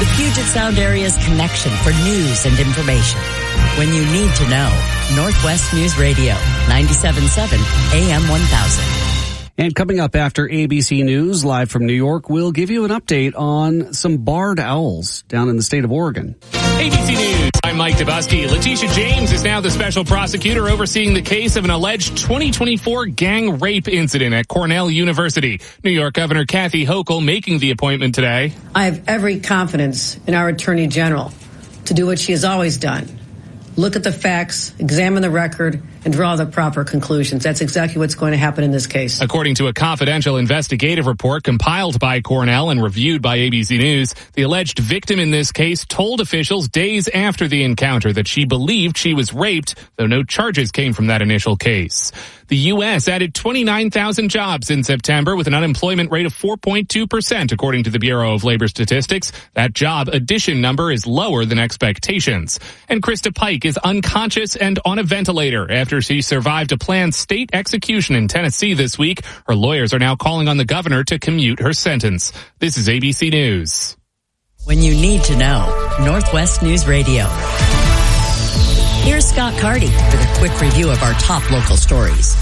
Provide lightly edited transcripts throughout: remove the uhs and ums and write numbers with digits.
the Puget Sound area's connection for news and information. When you need to know, Northwest News Radio, 97.7 AM 1000. And coming up after ABC News, live from New York, we'll give you an update on some barred owls down in the state of Oregon. ABC News, I'm Mike Dubusky. Letitia James is now the special prosecutor overseeing the case of an alleged 2024 gang rape incident at Cornell University. New York Governor Kathy Hochul making the appointment today. I have every confidence in our Attorney General to do what she has always done. Look at the facts, examine the record, and draw the proper conclusions. That's exactly what's going to happen in this case. According to a confidential investigative report compiled by Cornell and reviewed by ABC News, the alleged victim in this case told officials days after the encounter that she believed she was raped, though no charges came from that initial case. The U.S. added 29,000 jobs in September with an unemployment rate of 4.2%, according to the Bureau of Labor Statistics. That job addition number is lower than expectations. And Krista Pike is unconscious and on a ventilator after she survived a planned state execution in Tennessee this week. Her lawyers are now calling on the governor to commute her sentence. This is ABC News. When you need to know, Northwest News Radio. Here's Scott Carty with a quick review of our top local stories.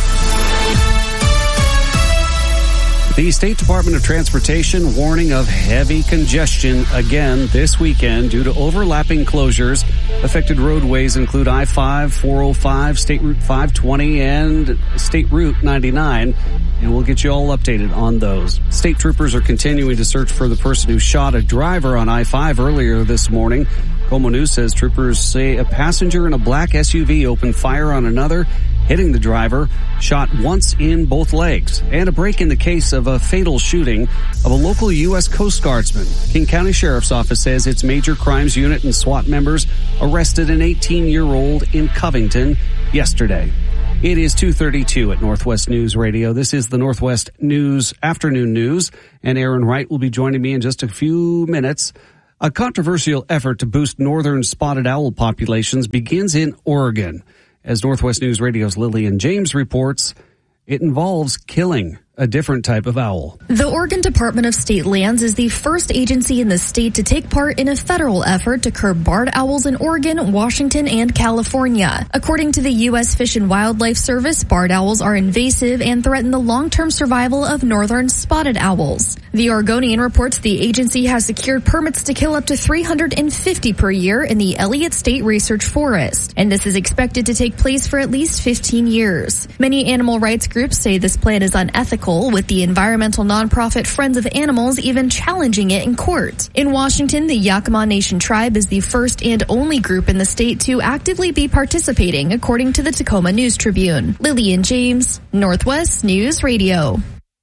The State Department of Transportation warning of heavy congestion again this weekend due to overlapping closures. Affected roadways include I-5, 405, State Route 520, and State Route 99. And we'll get you all updated on those. State troopers are continuing to search for the person who shot a driver on I-5 earlier this morning. KOMO News says troopers say a passenger in a black SUV opened fire on another, hitting the driver, shot once in both legs. And a break in the case of a fatal shooting of a local U.S. Coast Guardsman. King County Sheriff's Office says its major crimes unit and SWAT members arrested an 18-year-old in Covington yesterday. It is 2:32 at Northwest News Radio. This is the Northwest News Afternoon News, and Aaron Wright will be joining me in just a few minutes. A controversial effort to boost northern spotted owl populations begins in Oregon. As Northwest News Radio's Lillian James reports, it involves killing a different type of owl. The Oregon Department of State Lands is the first agency in the state to take part in a federal effort to curb barred owls in Oregon, Washington, and California. According to the U.S. Fish and Wildlife Service, barred owls are invasive and threaten the long-term survival of northern spotted owls. The Oregonian reports the agency has secured permits to kill up to 350 per year in the Elliott State Research Forest, and this is expected to take place for at least 15 years. Many animal rights groups say this plan is unethical, with the environmental nonprofit Friends of Animals even challenging it in court. In Washington, the Yakama Nation tribe is the first and only group in the state to actively be participating, according to the Tacoma News Tribune. Lillian James, Northwest News Radio.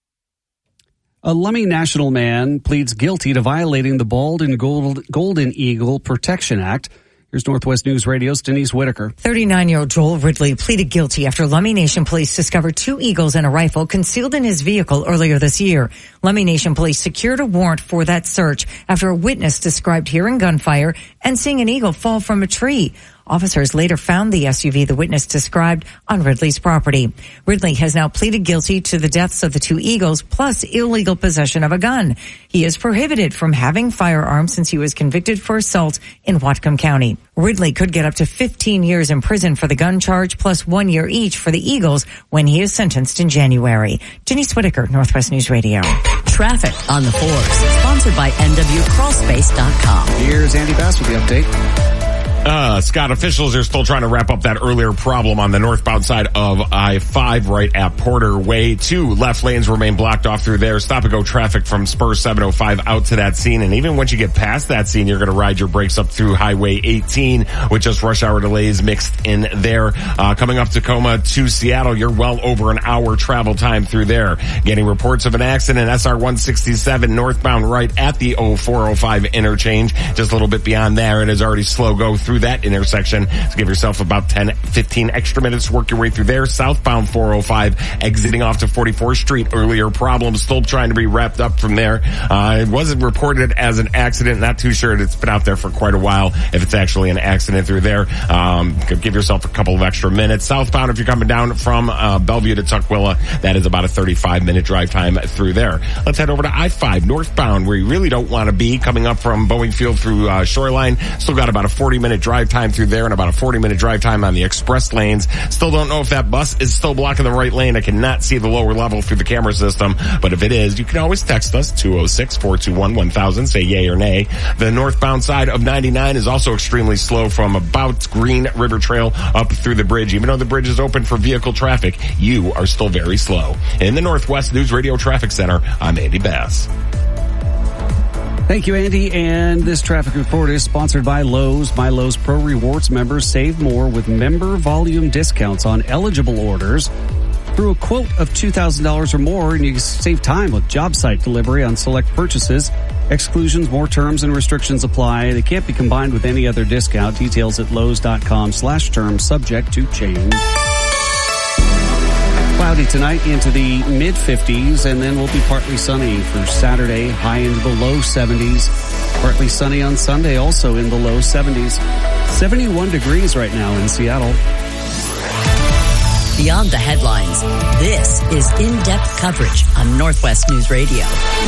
A Lummi National man pleads guilty to violating the Bald and Golden Eagle Protection Act. Here's Northwest News Radio's Denise Whitaker. 39-year-old Joel Ridley pleaded guilty after Lummi Nation police discovered 2 eagles and a rifle concealed in his vehicle earlier this year. Lummi Nation police secured a warrant for that search after a witness described hearing gunfire and seeing an eagle fall from a tree. Officers later found the SUV the witness described on Ridley's property. Ridley has now pleaded guilty to the deaths of the 2 eagles plus illegal possession of a gun. He is prohibited from having firearms since he was convicted for assault in Whatcom County. Ridley could get up to 15 years in prison for the gun charge plus 1 year each for the eagles when he is sentenced in January. Denise Whitaker, Northwest News Radio. Traffic on the 4s, sponsored by NWCrawlspace.com. Here's Andy Bass with the update. Scott, officials are still trying to wrap up that earlier problem on the northbound side of I-5 right at Porter Way. 2 left lanes remain blocked off through there. Stop and go traffic from Spur 705 out to that scene. And even once you get past that scene, you're going to ride your brakes up through Highway 18 with just rush hour delays mixed in there. Coming up Tacoma to Seattle, you're well over an hour travel time through there. Getting reports of an accident, SR 167 northbound right at the 0405 interchange. Just a little bit beyond there, it is already slow go through through that intersection. So give yourself about 10, 15 extra minutes to work your way through there. Southbound 405 exiting off to 44th Street. Earlier problems still trying to be wrapped up from there. It wasn't reported as an accident. Not too sure. It's been out there for quite a while. If it's actually an accident through there, give yourself a couple of extra minutes. Southbound, if you're coming down from Bellevue to Tukwila, that is about a 35-minute drive time through there. Let's head over to I-5 northbound, where you really don't want to be, coming up from Boeing Field through Shoreline. Still got about a 40-minute drive time through there and about a 40-minute drive time on the express lanes. Still don't know if that bus is still blocking the right lane. I cannot see the lower level through the camera system, but if it is, you can always text us 206-421-1000, say yay or nay. The northbound side of 99 is also extremely slow from about Green River Trail up through the bridge. Even though the bridge is open for vehicle traffic, you are still very slow. In the Northwest News Radio Traffic Center, I'm Andy Bass. Thank you, Andy. And this traffic report is sponsored by Lowe's. My Lowe's Pro Rewards members save more with member volume discounts on eligible orders through a quote of $2,000 or more, and you save time with job site delivery on select purchases. Exclusions, more terms and restrictions apply. They can't be combined with any other discount. Details at Lowe's.com/terms, subject to change. Cloudy tonight into the mid-50s, and then we'll be partly sunny for Saturday, high into the low 70s. Partly sunny on Sunday, also in the low 70s. 71 degrees right now in Seattle. Beyond the headlines, this is in-depth coverage on Northwest News Radio.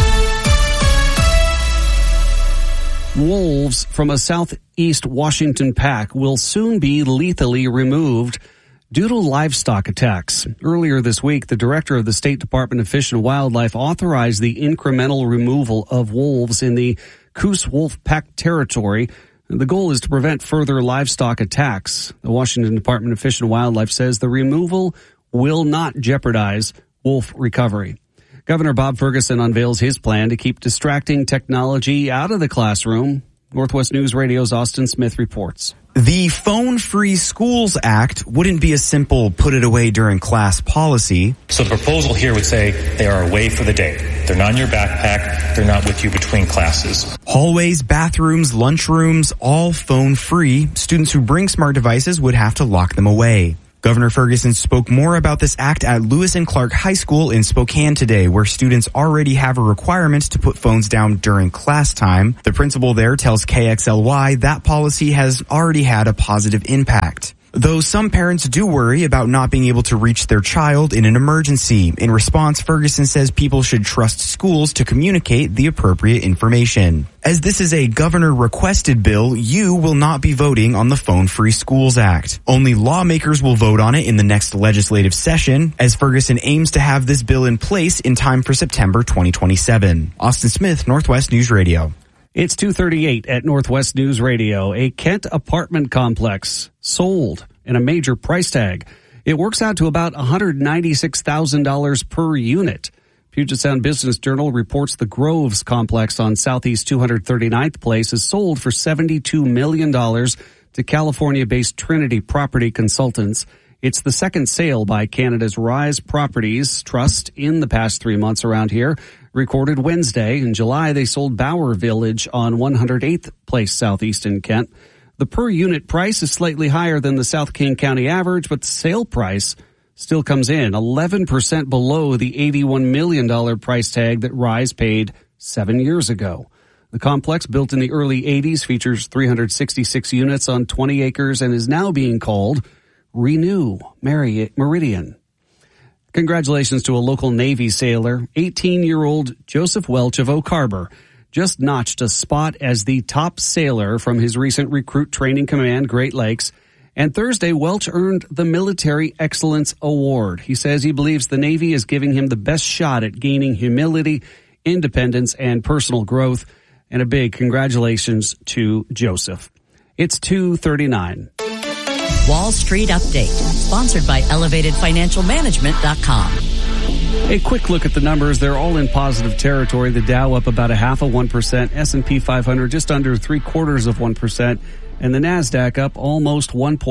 Wolves from a southeast Washington pack will soon be lethally removed due to livestock attacks. Earlier this week, the director of the State Department of Fish and Wildlife authorized the incremental removal of wolves in the Coos Wolf Pack territory. The goal is to prevent further livestock attacks. The Washington Department of Fish and Wildlife says the removal will not jeopardize wolf recovery. Governor Bob Ferguson unveils his plan to keep distracting technology out of the classroom. Northwest News Radio's Austin Smith reports. The Phone-Free Schools Act wouldn't be a simple put it away during class policy. So the proposal here would say they are away for the day. They're not in your backpack. They're not with you between classes. Hallways, bathrooms, lunchrooms, all phone-free. Students who bring smart devices would have to lock them away. Governor Ferguson spoke more about this act at Lewis and Clark High School in Spokane today, where students already have a requirement to put phones down during class time. The principal there tells KXLY that policy has already had a positive impact. Though some parents do worry about not being able to reach their child in an emergency. In response, Ferguson says people should trust schools to communicate the appropriate information. As this is a governor-requested bill, you will not be voting on the Phone-Free Schools Act. Only lawmakers will vote on it in the next legislative session, as Ferguson aims to have this bill in place in time for September 2027. Austin Smith, Northwest News Radio. It's 2:38 at Northwest News Radio. A Kent apartment complex sold and a major price tag. It works out to about $196,000 per unit. Puget Sound Business Journal reports the Groves complex on Southeast 239th Place is sold for $72 million to California-based Trinity Property Consultants. It's the second sale by Canada's Rise Properties Trust in the past 3 months around here. Recorded Wednesday. In July, they sold Bower Village on 108th Place Southeast in Kent. The per unit price is slightly higher than the South King County average, but the sale price still comes in 11% below the $81 million price tag that Rise paid 7 years ago. The complex, built in the early 80s, features 366 units on 20 acres and is now being called Renew Meridian. Congratulations to a local Navy sailor. 18-year-old Joseph Welch of Oak Harbor just notched a spot as the top sailor from his recent recruit training command, Great Lakes. And Thursday, Welch earned the Military Excellence Award. He says he believes the Navy is giving him the best shot at gaining humility, independence, and personal growth. And a big congratulations to Joseph. It's 2:39. Wall Street Update, sponsored by ElevatedFinancialManagement.com. A quick look at the numbers. They're all in positive territory. The Dow up about 0.5%, S&P 500 just under 0.75%, and the NASDAQ up almost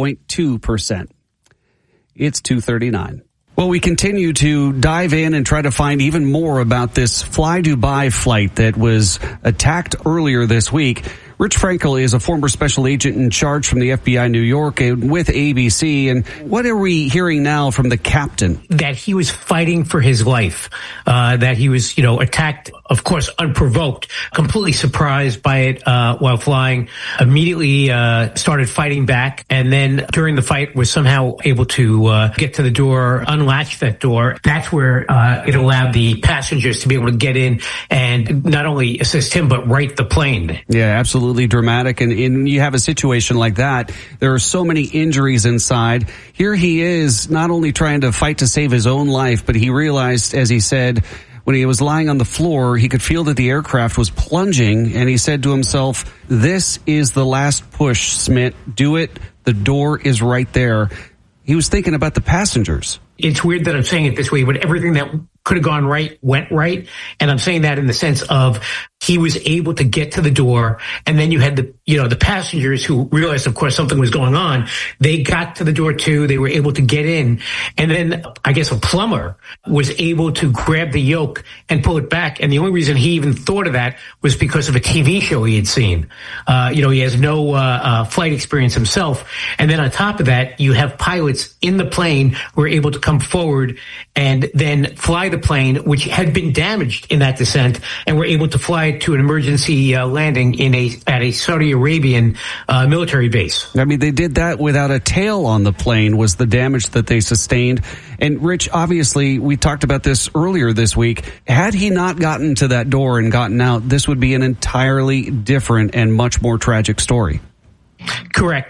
1.2%. It's 2:39. Well, we continue to dive in and try to find even more about this Fly Dubai flight that was attacked earlier this week. Rich Frankel is a former special agent in charge from the FBI New York and with ABC. And what are we hearing now from the captain? That he was fighting for his life, that he was, attacked, of course, unprovoked, completely surprised by it while flying, immediately started fighting back, and then during the fight was somehow able to get to the door, unlatch that door. That's where it allowed the passengers to be able to get in and not only assist him, but right the plane. Yeah, absolutely dramatic. And you have a situation like that, there are so many injuries inside. Here he is not only trying to fight to save his own life, but he realized, as he said, when he was lying on the floor, he could feel that the aircraft was plunging, and he said to himself, "This is the last push, Smith. Do it. The door is right there." He was thinking about the passengers. It's weird that I'm saying it this way, but everything that could have gone right went right. And I'm saying that in the sense of he was able to get to the door, and then you had the passengers who realized, of course, something was going on. They got to the door too. They were able to get in. And then I guess a plumber was able to grab the yoke and pull it back. And the only reason he even thought of that was because of a TV show he had seen. He has no flight experience himself. And then on top of that, you have pilots in the plane who were able to come forward and then fly the plane, which had been damaged in that descent, and were able to fly it to an emergency landing at a Saudi Arabian military base. I mean, they did that without a tail on the plane was the damage that they sustained. And Rich, obviously, we talked about this earlier this week. Had he not gotten to that door and gotten out, this would be an entirely different and much more tragic story. Correct.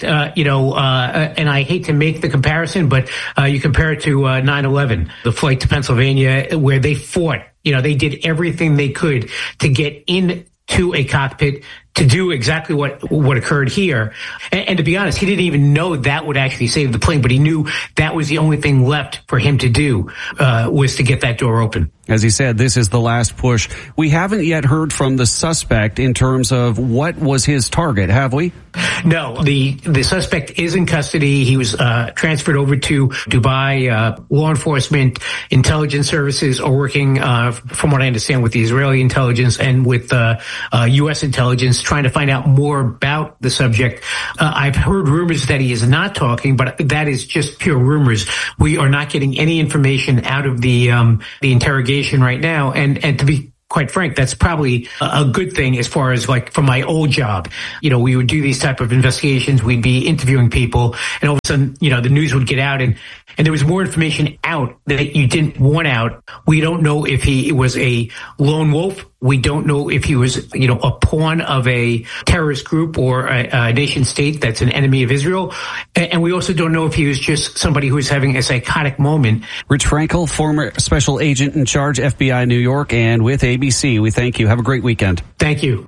And I hate to make the comparison, but you compare it to 9/11, the flight to Pennsylvania, where they fought. They did everything they could to get into a cockpit to do exactly what occurred here. And to be honest, he didn't even know that would actually save the plane, but he knew that was the only thing left for him to do, was to get that door open. As he said, this is the last push. We haven't yet heard from the suspect in terms of what was his target, have we? No, the suspect is in custody. He was transferred over to Dubai. Law enforcement, intelligence services are working, from what I understand, with the Israeli intelligence and with U.S. intelligence, trying to find out more about the subject. I've heard rumors that he is not talking, but that is just pure rumors. We are not getting any information out of the interrogation right now, and to be quite frank, that's probably a good thing as far as like from my old job. We would do these type of investigations. We'd be interviewing people, and all of a sudden, the news would get out, and there was more information out that you didn't want out. We don't know if he was a lone wolf. We don't know if he was, a pawn of a terrorist group or a nation state that's an enemy of Israel. And we also don't know if he was just somebody who was having a psychotic moment. Rich Frankel, former special agent in charge, FBI New York, and with ABC. We thank you. Have a great weekend. Thank you.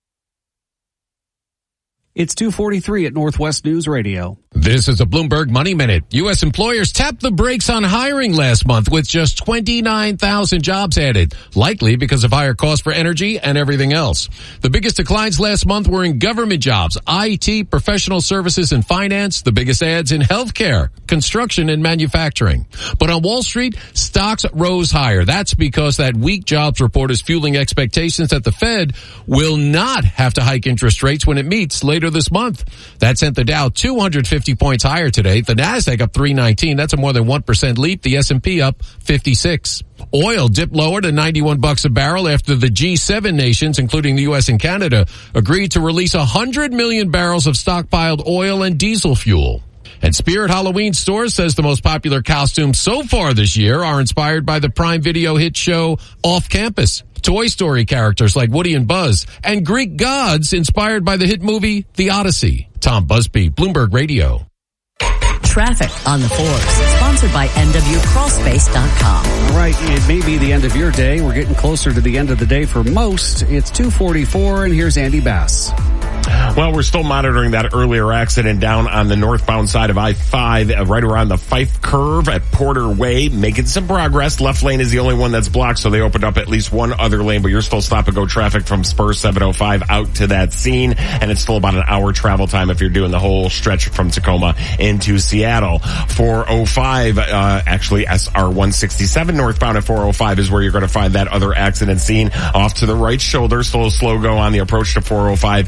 It's 2:43 at Northwest News Radio. This is a Bloomberg Money Minute. U.S. employers tapped the brakes on hiring last month with just 29,000 jobs added, likely because of higher costs for energy and everything else. The biggest declines last month were in government jobs, IT, professional services, and finance. The biggest adds in healthcare, construction, and manufacturing. But on Wall Street, stocks rose higher. That's because that weak jobs report is fueling expectations that the Fed will not have to hike interest rates when it meets later this month. That sent the Dow 250 points higher today. The Nasdaq up 319. That's a more than 1% leap. The S&P up 56. Oil dipped lower to $91 a barrel after the G7 nations, including the U.S. and Canada, agreed to release 100 million barrels of stockpiled oil and diesel fuel. And Spirit Halloween Stores says the most popular costumes so far this year are inspired by the Prime Video hit show Off Campus. Toy Story characters like Woody and Buzz, and Greek gods inspired by the hit movie The Odyssey. Tom Busby, Bloomberg Radio. Traffic on the Forbes, sponsored by NWCrawlspace.com. All right, it may be the end of your day. We're getting closer to the end of the day for most. It's 2:44, and here's Andy Bass. Well, we're still monitoring that earlier accident down on the northbound side of I-5, right around the Fife curve at Porter Way, making some progress. Left lane is the only one that's blocked, so they opened up at least one other lane, but you're still stop-and-go traffic from Spur 705 out to that scene, and it's still about an hour travel time if you're doing the whole stretch from Tacoma into Seattle. 405, actually SR 167 northbound at 405 is where you're going to find that other accident scene off to the right shoulder. Still a slow go on the approach to 405 if you're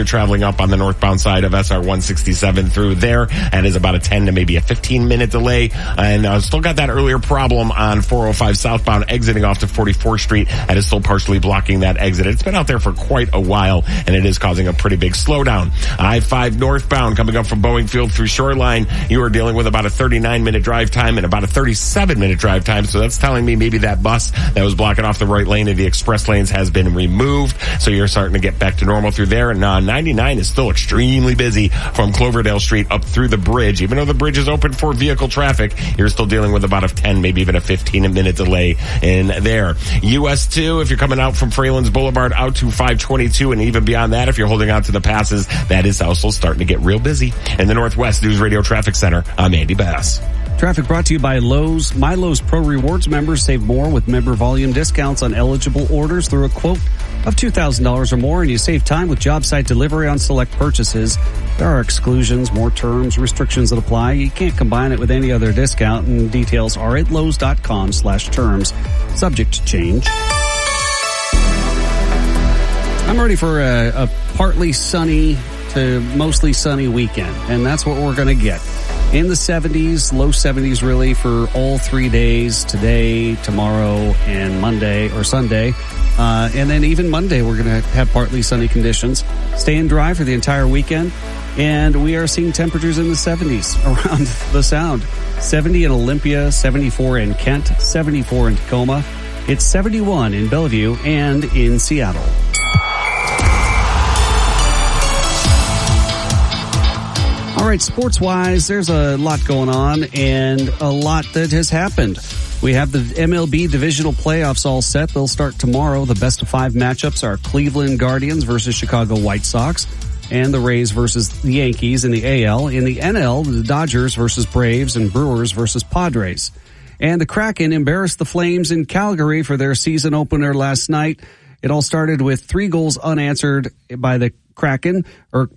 you're traveling up on the northbound side of SR 167 through there. And is about a 10 to maybe a 15-minute delay. And still got that earlier problem on 405 southbound exiting off to 44th Street, and is still partially blocking that exit. It's been out there for quite a while, and it is causing a pretty big slowdown. I-5 northbound coming up from Boeing Field through Shoreline, you are dealing with about a 39-minute drive time and about a 37-minute drive time. So that's telling me maybe that bus that was blocking off the right lane of the express lanes has been removed. So you're starting to get back to normal through there. And 99 is still extremely busy from Cloverdale Street up through the bridge. Even though the bridge is open for vehicle traffic, you're still dealing with about a 10, maybe even a 15-minute delay in there. US 2, if you're coming out from Fraylands Boulevard out to 522, and even beyond that, if you're holding on to the passes, that is also starting to get real busy. In the Northwest News Radio Traffic Center, I'm Andy Bass. Traffic brought to you by Lowe's. My Lowe's Pro Rewards members save more with member volume discounts on eligible orders through a quote of $2,000 or more, and you save time with job site delivery on select purchases. There are exclusions, more terms, restrictions that apply. You can't combine it with any other discount, and details are at Lowe's.com/terms. Subject to change. I'm ready for a partly sunny to mostly sunny weekend, and that's what we're going to get. In the 70s, low 70s really for all 3 days, today, tomorrow, and Monday or Sunday. And then even Monday, we're going to have partly sunny conditions. Staying dry for the entire weekend. And we are seeing temperatures in the 70s around the Sound. 70 in Olympia, 74 in Kent, 74 in Tacoma. It's 71 in Bellevue and in Seattle. All right, sports-wise, there's a lot going on and a lot that has happened. We have the MLB divisional playoffs all set. They'll start tomorrow. The best-of-5 matchups are Cleveland Guardians versus Chicago White Sox and the Rays versus the Yankees in the AL. In the NL, the Dodgers versus Braves and Brewers versus Padres. And the Kraken embarrassed the Flames in Calgary for their season opener last night. It all started with 3 goals unanswered by the Kraken, or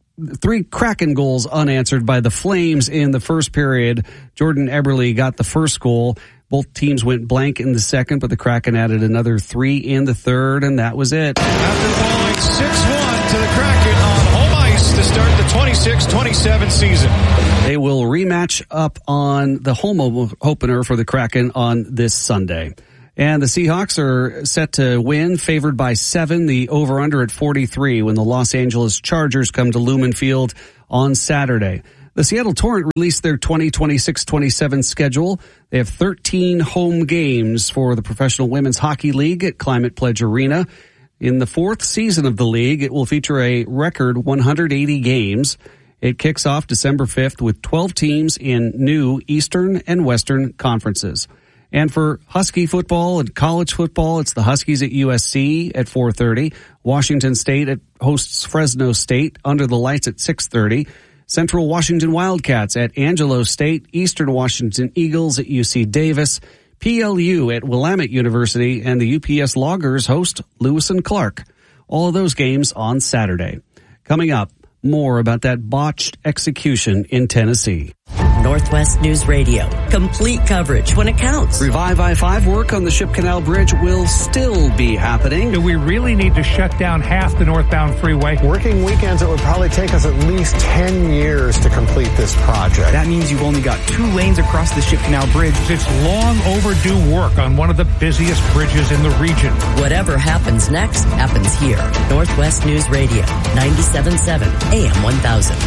3 Kraken goals unanswered by the Flames in the first period. Jordan Eberle got the first goal. Both teams went blank in the second, but the Kraken added another 3 in the third, and that was it. After falling 6-1 to the Kraken on home ice to start the 26-27 season. They will rematch up on the home opener for the Kraken on this Sunday. And the Seahawks are set to win, favored by 7, the over-under at 43 when the Los Angeles Chargers come to Lumen Field on Saturday. The Seattle Torrent released their 2026-27 schedule. They have 13 home games for the Professional Women's Hockey League at Climate Pledge Arena. In the 4th season of the league, it will feature a record 180 games. It kicks off December 5th with 12 teams in new Eastern and Western conferences. And for Husky football and college football, it's the Huskies at USC at 4:30. Washington State hosts Fresno State under the lights at 6:30. Central Washington Wildcats at Angelo State. Eastern Washington Eagles at UC Davis. PLU at Willamette University. And the UPS Loggers host Lewis and Clark. All of those games on Saturday. Coming up, more about that botched execution in Tennessee. Northwest News Radio. Complete coverage when it counts. Revive I-5 work on the Ship Canal Bridge will still be happening. Do we really need to shut down half the northbound freeway? Working weekends, it would probably take us at least 10 years to complete this project. That means you've only got 2 lanes across the Ship Canal Bridge. It's long overdue work on one of the busiest bridges in the region. Whatever happens next happens here. Northwest News Radio, 97.7 AM 1000.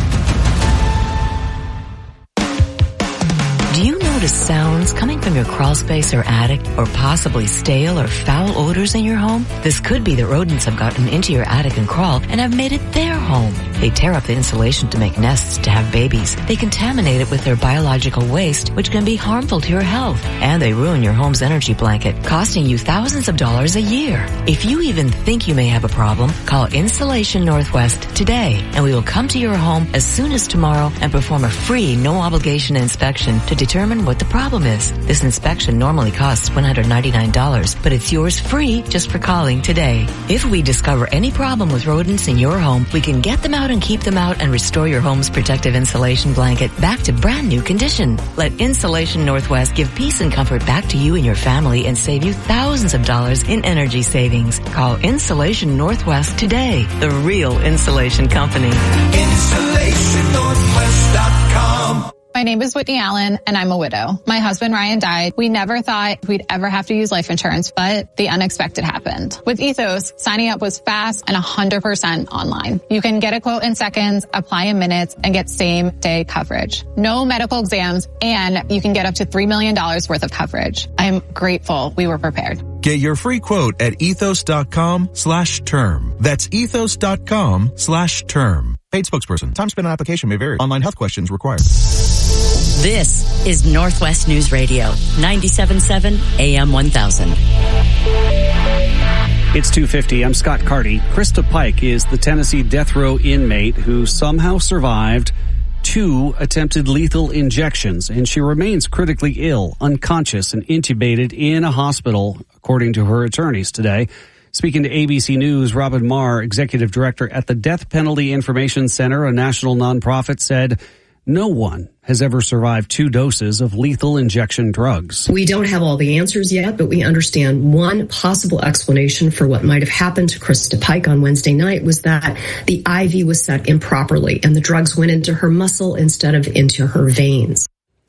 Do you notice sounds coming from your crawl space or attic, or possibly stale or foul odors in your home? This could be that rodents have gotten into your attic and crawl and have made it their home. They tear up the insulation to make nests to have babies. They contaminate it with their biological waste, which can be harmful to your health. And they ruin your home's energy blanket, costing you thousands of dollars a year. If you even think you may have a problem, call Insulation Northwest today, and we will come to your home as soon as tomorrow and perform a free, no-obligation inspection to determine what the problem is. This inspection normally costs $199, but it's yours free just for calling today. If we discover any problem with rodents in your home, we can get them out out and keep them out and restore your home's protective insulation blanket back to brand new condition. Let Insulation Northwest give peace and comfort back to you and your family and save you thousands of dollars in energy savings. Call Insulation Northwest today, the real insulation company. InsulationNorthwest.com. My name is Whitney Allen, and I'm a widow. My husband, Ryan, died. We never thought we'd ever have to use life insurance, but the unexpected happened. With Ethos, signing up was fast and 100% online. You can get a quote in seconds, apply in minutes, and get same-day coverage. No medical exams, and you can get up to $3 million worth of coverage. I'm grateful we were prepared. Get your free quote at ethos.com/term. That's ethos.com/term. Paid spokesperson. Time spent on application may vary. Online health questions required. This is Northwest News Radio, 97.7 AM 1000. It's 2:50. I'm Scott Carty. Krista Pike is the Tennessee death row inmate who somehow survived 2 attempted lethal injections, and she remains critically ill, unconscious, and intubated in a hospital, according to her attorneys today. Speaking to ABC News, Robin Marr, executive director at the Death Penalty Information Center, a national nonprofit, said no one has ever survived 2 doses of lethal injection drugs. We don't have all the answers yet, but we understand one possible explanation for what might have happened to Krista Pike on Wednesday night was that the IV was set improperly and the drugs went into her muscle instead of into her veins.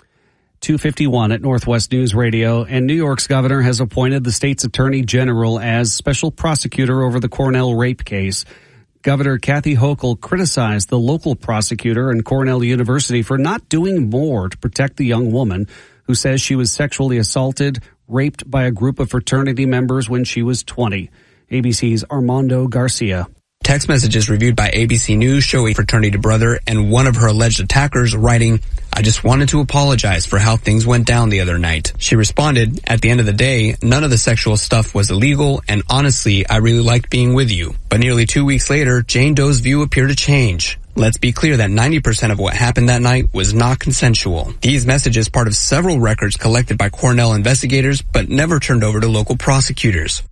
2:51 at Northwest News Radio, and New York's governor has appointed the state's attorney general as special prosecutor over the Cornell rape case. Governor Kathy Hochul criticized the local prosecutor and Cornell University for not doing more to protect the young woman who says she was sexually assaulted, raped by a group of fraternity members when she was 20. ABC's Armando Garcia. Text messages reviewed by ABC News show a fraternity brother and one of her alleged attackers writing, "I just wanted to apologize for how things went down the other night." She responded, "At the end of the day, none of the sexual stuff was illegal, and honestly, I really liked being with you." But nearly 2 weeks later, Jane Doe's view appeared to change. Let's be clear that 90% of what happened that night was not consensual. These messages part of several records collected by Cornell investigators, but never turned over to local prosecutors.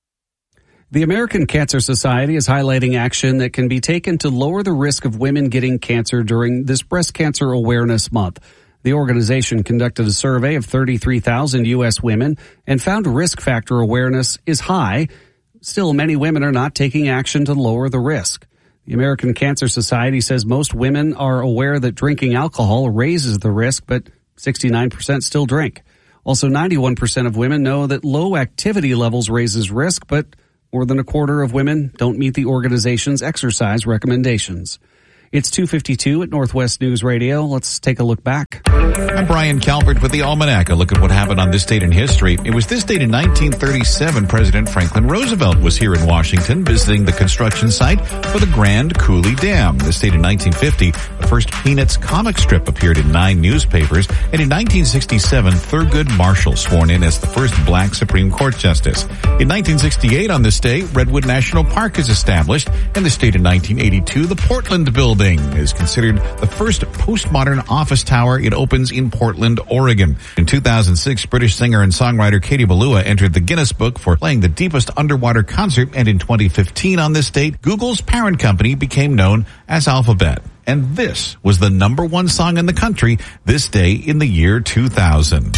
The American Cancer Society is highlighting action that can be taken to lower the risk of women getting cancer during this Breast Cancer Awareness Month. The organization conducted a survey of 33,000 U.S. women and found risk factor awareness is high. Still, many women are not taking action to lower the risk. The American Cancer Society says most women are aware that drinking alcohol raises the risk, but 69% still drink. Also, 91% of women know that low activity levels raises risk, but more than a quarter of women don't meet the organization's exercise recommendations. It's 2:52 at Northwest News Radio. Let's take a look back. I'm Brian Calvert with the Almanac. A look at what happened on this date in history. It was this date in 1937 President Franklin Roosevelt was here in Washington visiting the construction site for the Grand Coulee Dam. This date in 1950, the first Peanuts comic strip appeared in 9 newspapers. And in 1967, Thurgood Marshall sworn in as the first black Supreme Court Justice. In 1968 on this day, Redwood National Park is established. And this date in 1982, the Portland Building is considered the first postmodern office tower. It opens in Portland, Oregon. In 2006, British singer and songwriter Katie Balua entered the Guinness Book for playing the deepest underwater concert. And in 2015 on this date, Google's parent company became known as Alphabet. And this was the #1 song in the country this day in the year 2000.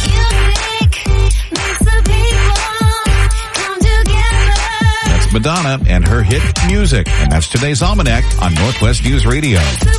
Madonna and her hit Music. And that's today's Almanac on Northwest News Radio.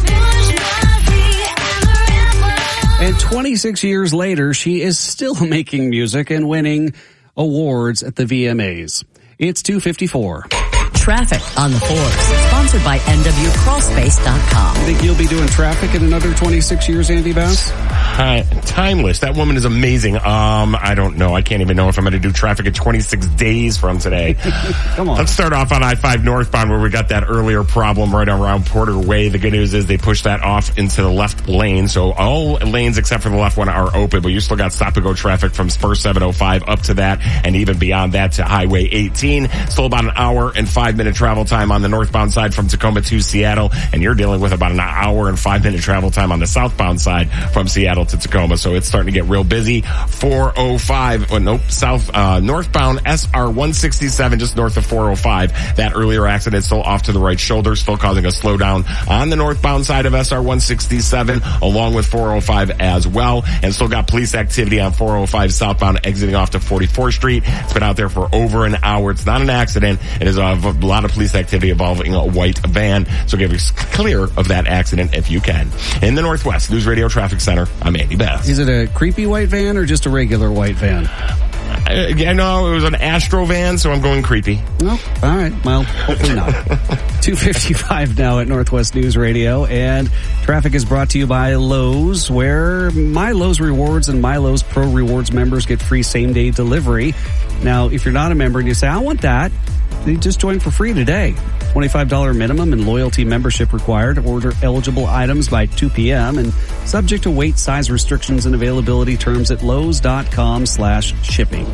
And 26 years later, she is still making music and winning awards at the VMAs. It's 2:54. Traffic on the 4s, sponsored by NWCrawlspace.com. Think you'll be doing traffic in another 26 years, Andy Bass? Timeless. That woman is amazing. I don't know. I can't even know if I'm going to do traffic in 26 days from today. Come on. Let's start off on I-5 northbound where we got that earlier problem right around Porter Way. The good news is they pushed that off into the left lane. So all lanes except for the left one are open, but you still got stop-and-go traffic from Spur 705 up to that and even beyond that to Highway 18. Still about an hour and 5 5-minute travel time on the northbound side from Tacoma to Seattle, and you're dealing with about an hour and 5-minute travel time on the southbound side from Seattle to Tacoma. So it's starting to get real busy. 405, northbound SR 167 just north of 405. That earlier accident still off to the right shoulder, still causing a slowdown on the northbound side of SR 167 along with 405 as well. And still got police activity on 405 southbound exiting off to 44th Street. It's been out there for over an hour. It's not an accident. It is a lot of police activity involving a white van. So get clear of that accident if you can. In the Northwest News Radio Traffic Center, I'm Andy Beth. Is it a creepy white van or just a regular white van? No, it was an Astro van, so I'm going creepy. Oh, all right. Well, hopefully not. 2:55 now at Northwest News Radio, and traffic is brought to you by Lowe's, where My Lowe's Rewards and My Lowe's Pro Rewards members get free same-day delivery. Now, if you're not a member and you say, I want that, then just join for free today. $25 minimum and loyalty membership required. Order eligible items by 2 p.m. and subject to weight, size restrictions, and availability terms at lowes.com/shipping.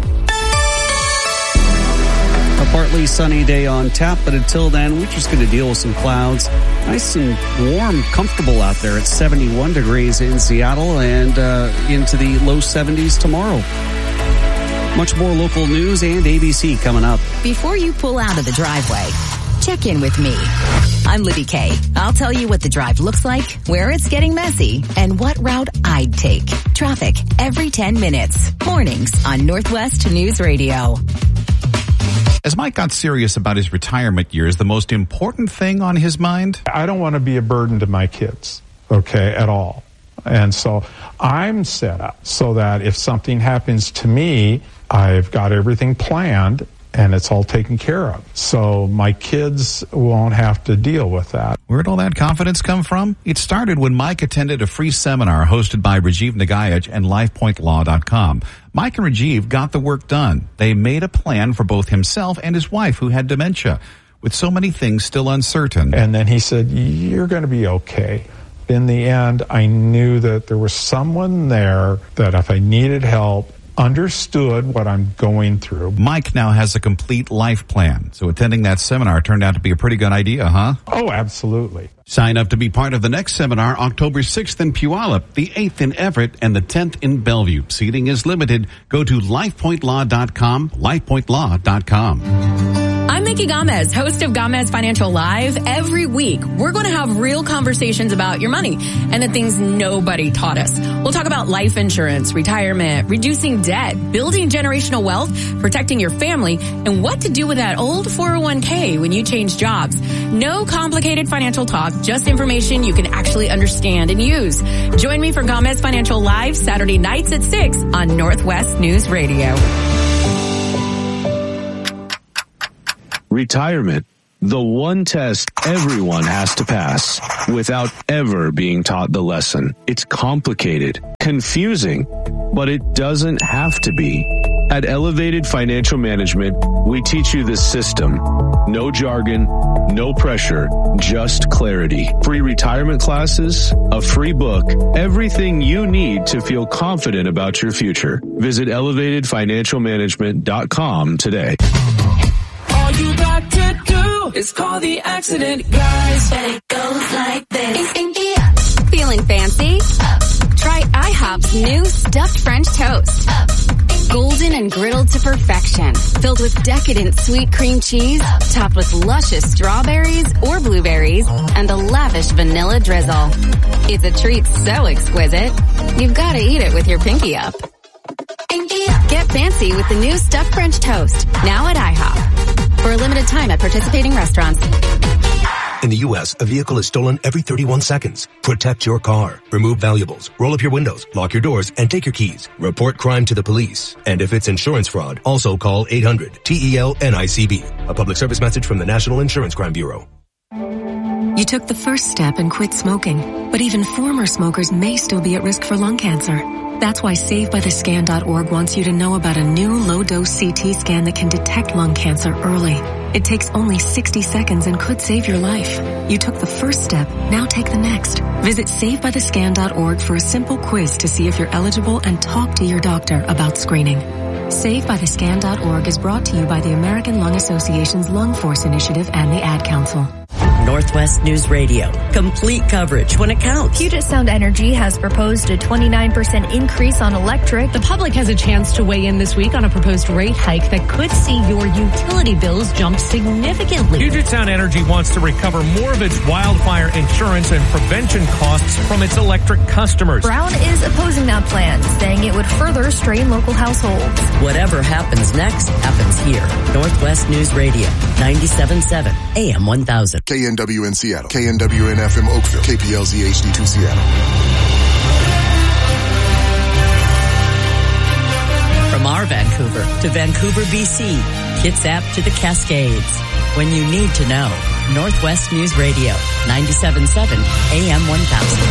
A partly sunny day on tap, but until then, we're just going to deal with some clouds. Nice and warm, comfortable out there. It's 71 degrees in Seattle and into the low 70s tomorrow. Much more local news and ABC coming up. Before you pull out of the driveway, check in with me. I'm Libby Kay. I'll tell you what the drive looks like, where it's getting messy, and what route I'd take. Traffic every 10 minutes. Mornings on Northwest News Radio. As Mike got serious about his retirement years, the most important thing on his mind? I don't want to be a burden to my kids, okay, at all. And so I'm set up so that if something happens to me, I've got everything planned and it's all taken care of. So my kids won't have to deal with that. Where'd all that confidence come from? It started when Mike attended a free seminar hosted by Rajiv Nagayaj and LifePointLaw.com. Mike and Rajiv got the work done. They made a plan for both himself and his wife who had dementia, with so many things still uncertain. And then he said, you're going to be okay. In the end, I knew that there was someone there that if I needed help, understood what I'm going through. Mike now has a complete life plan, so attending that seminar turned out to be a pretty good idea, huh? Oh, absolutely. Sign up to be part of the next seminar, October 6th in Puyallup, the 8th in Everett, and the 10th in Bellevue. Seating is limited. Go to LifePointLaw.com, LifePointLaw.com. I'm Mickey Gomez, host of Gomez Financial Live. Every week, we're going to have real conversations about your money and the things nobody taught us. We'll talk about life insurance, retirement, reducing debt, building generational wealth, protecting your family, and what to do with that old 401k when you change jobs. No complicated financial talk, just information you can actually understand and use. Join me for Gomez Financial Live Saturday nights at 6 on Northwest News Radio. Retirement, the one test everyone has to pass without ever being taught the lesson. It's complicated, confusing, but it doesn't have to be. At Elevated Financial Management, we teach you the system. No jargon, no pressure, just clarity. Free retirement classes, a free book, everything you need to feel confident about your future. Visit elevatedfinancialmanagement.com today. All you got to do is call the accident guys. And it goes like this. Feeling fancy? Try IHOP's new stuffed French toast. Golden and griddled to perfection. Filled with decadent sweet cream cheese, topped with luscious strawberries or blueberries, and a lavish vanilla drizzle. It's a treat so exquisite, you've got to eat it with your pinky up. Get fancy with the new stuffed French toast, now at IHOP. For a limited time at participating restaurants. In the U.S., a vehicle is stolen every 31 seconds. Protect your car. Remove valuables. Roll up your windows. Lock your doors and take your keys. Report crime to the police. And if it's insurance fraud, also call 800-TEL-NICB. A public service message from the National Insurance Crime Bureau. You took the first step and quit smoking, but even former smokers may still be at risk for lung cancer. That's why SaveByTheScan.org wants you to know about a new low-dose CT scan that can detect lung cancer early. It takes only 60 seconds and could save your life. You took the first step, now take the next. Visit SaveByTheScan.org for a simple quiz to see if you're eligible and talk to your doctor about screening. SaveByTheScan.org is brought to you by the American Lung Association's Lung Force Initiative and the Ad Council. Northwest News Radio. Complete coverage when it counts. Puget Sound Energy has proposed a 29% increase on electric. The public has a chance to weigh in this week on a proposed rate hike that could see your utility bills jump significantly. Puget Sound Energy wants to recover more of its wildfire insurance and prevention costs from its electric customers. Brown is opposing that plan, saying it would further strain local households. Whatever happens next happens here. Northwest News Radio, 97.7 AM 1000. KNW in Seattle, KNWN FM Oakville, KPLZ HD2 Seattle. From our Vancouver to Vancouver, BC, Kitsap to the Cascades. When you need to know, Northwest News Radio, 97.7 AM 1000.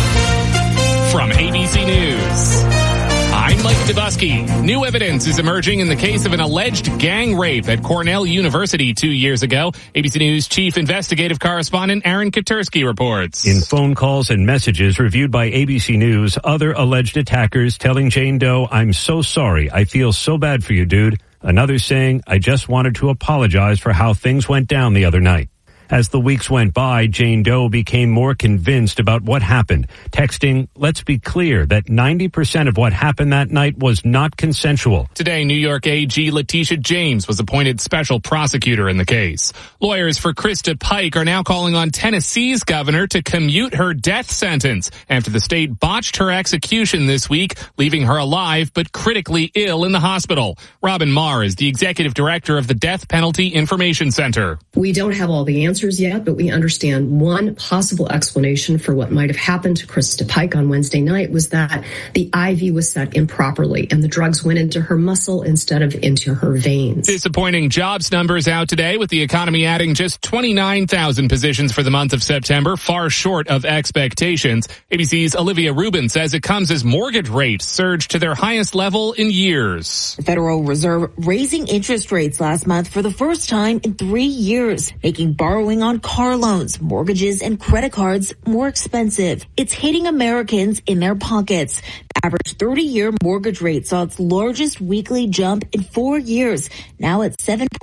From ABC News, I'm Mike Dubusky. New evidence is emerging in the case of an alleged gang rape at Cornell University 2 years ago. ABC News chief investigative correspondent Aaron Katersky reports. In phone calls and messages reviewed by ABC News, other alleged attackers telling Jane Doe, "I'm so sorry. I feel so bad for you, dude." Another saying, "I just wanted to apologize for how things went down the other night." As the weeks went by, Jane Doe became more convinced about what happened, texting, "Let's be clear that 90% of what happened that night was not consensual." Today, New York AG Letitia James was appointed special prosecutor in the case. Lawyers for Krista Pike are now calling on Tennessee's governor to commute her death sentence after the state botched her execution this week, leaving her alive but critically ill in the hospital. Robin Marr is the executive director of the Death Penalty Information Center. We don't have all the answers yet, but we understand one possible explanation for what might have happened to Krista Pike on Wednesday night was that the IV was set improperly and the drugs went into her muscle instead of into her veins. Disappointing jobs numbers out today, with the economy adding just 29,000 positions for the month of September, far short of expectations. ABC's Olivia Rubin says it comes as mortgage rates surge to their highest level in years. The Federal Reserve raising interest rates last month for the first time in 3 years, making borrowing on car loans, mortgages, and credit cards more expensive. It's hitting Americans in their pockets. The average 30-year mortgage rate saw its largest weekly jump in 4 years, now at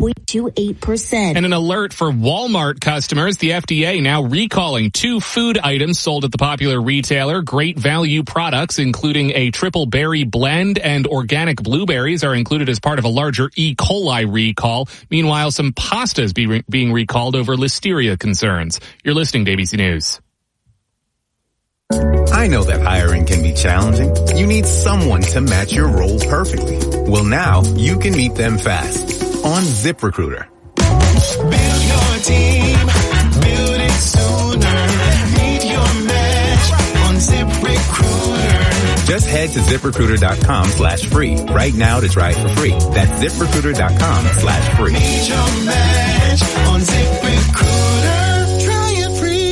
7.28%. And an alert for Walmart customers. The FDA now recalling 2 food items sold at the popular retailer. Great value products, including a triple berry blend and organic blueberries, are included as part of a larger E. coli recall. Meanwhile, some pastas being recalled over listeria concerns. You're listening to ABC News. I know that hiring can be challenging. You need someone to match your role perfectly. Well, now you can meet them fast on ZipRecruiter. Build your team, build it sooner. Meet your match on ZipRecruiter. Just head to ZipRecruiter.com/free right now to try it for free. That's ZipRecruiter.com/free. Meet your match on ZipRecruiter. Try it free.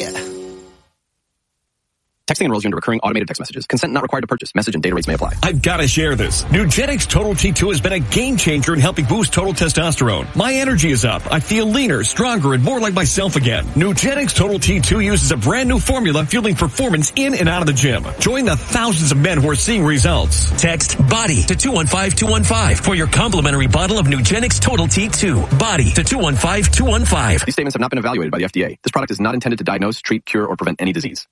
Texting enrolls you into recurring automated text messages. Consent not required to purchase. Message and data rates may apply. I've got to share this. Nugenix Total T2 has been a game changer in helping boost total testosterone. My energy is up. I feel leaner, stronger, and more like myself again. Nugenix Total T2 uses a brand new formula fueling performance in and out of the gym. Join the thousands of men who are seeing results. Text BODY to 215-215 for your complimentary bottle of Nugenix Total T2. BODY to 215-215. These statements have not been evaluated by the FDA. This product is not intended to diagnose, treat, cure, or prevent any disease.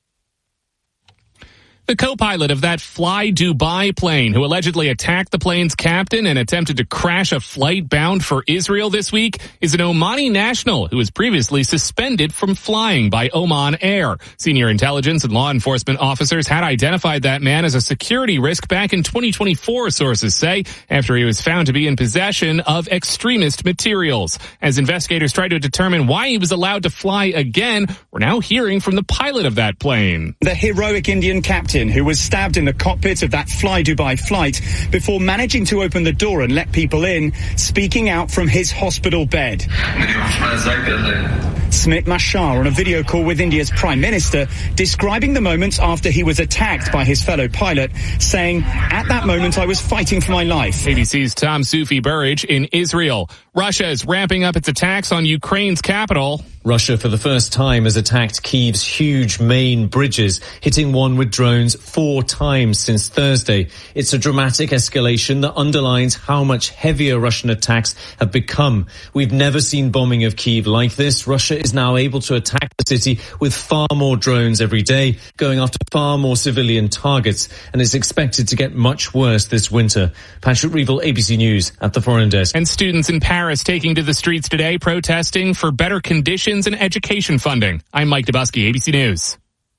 The co-pilot of that Fly Dubai plane who allegedly attacked the plane's captain and attempted to crash a flight bound for Israel this week is an Omani national who was previously suspended from flying by Oman Air. Senior intelligence and law enforcement officers had identified that man as a security risk back in 2024, sources say, after he was found to be in possession of extremist materials. As investigators try to determine why he was allowed to fly again, we're now hearing from the pilot of that plane. The heroic Indian captain who was stabbed in the cockpit of that Fly Dubai flight before managing to open the door and let people in, speaking out from his hospital bed. Smit Mashar on a video call with India's Prime Minister, describing the moments after he was attacked by his fellow pilot, saying, "At that moment, I was fighting for my life." ABC's Tom Sufi Burridge in Israel. Russia is ramping up its attacks on Ukraine's capital. Russia, for the first time, has attacked Kyiv's huge main bridges, hitting one with drones 4 times since Thursday. It's a dramatic escalation that underlines how much heavier Russian attacks have become. We've never seen bombing of Kyiv like this. Russia is now able to attack the city with far more drones every day, going after far more civilian targets, and is expected to get much worse this winter. Patrick Reevell, ABC News, at the Foreign Desk. And students in Paris taking to the streets today protesting for better conditions and education funding. I'm Mike Dubusky, ABC News.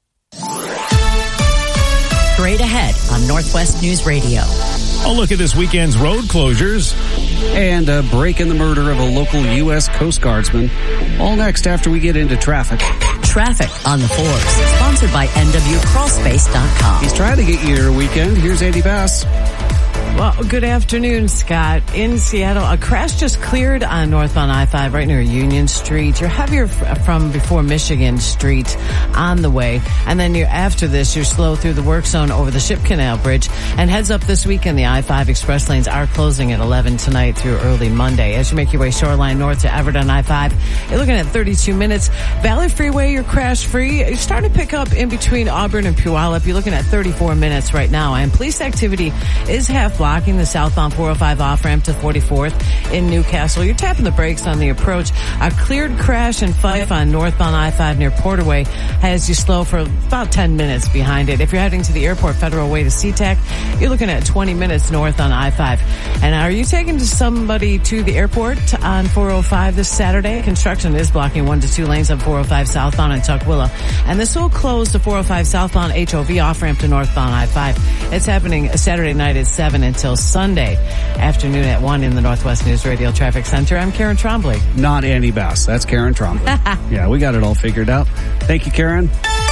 Straight ahead on Northwest News Radio. A look at this weekend's road closures. And a break in the murder of a local U.S. Coast Guardsman. All next after we get into traffic. Traffic on the 4s. Sponsored by NWCrawlspace.com. He's trying to get you your weekend. Here's Andy Bass. Well, good afternoon, Scott. In Seattle, a crash just cleared on northbound I-5 right near Union Street. You're heavier from before Michigan Street on the way. And then after this, you're slow through the work zone over the Ship Canal Bridge. And heads up this weekend, the I-5 express lanes are closing at 11 tonight through early Monday. As you make your way shoreline north to Everett on I-5, you're looking at 32 minutes. Valley Freeway, you're crash free. You're starting to pick up in between Auburn and Puyallup. You're looking at 34 minutes right now. And police activity is half blocking the southbound 405 off-ramp to 44th in Newcastle. You're tapping the brakes on the approach. A cleared crash in Fife on northbound I-5 near Porterway has you slow for about 10 minutes behind it. If you're heading to the airport Federal Way to SeaTac, you're looking at 20 minutes north on I-5. And are you taking somebody to the airport on 405 this Saturday? Construction is blocking 1 to 2 lanes on 405 southbound in Tukwila. And this will close the 405 southbound HOV off-ramp to northbound I-5. It's happening Saturday night at 7 until Sunday afternoon at 1 in the Northwest News Radio Traffic Center. I'm Karen Trombley. Not Andy Bass. That's Karen Trombley. Yeah, we got it all figured out. Thank you, Karen.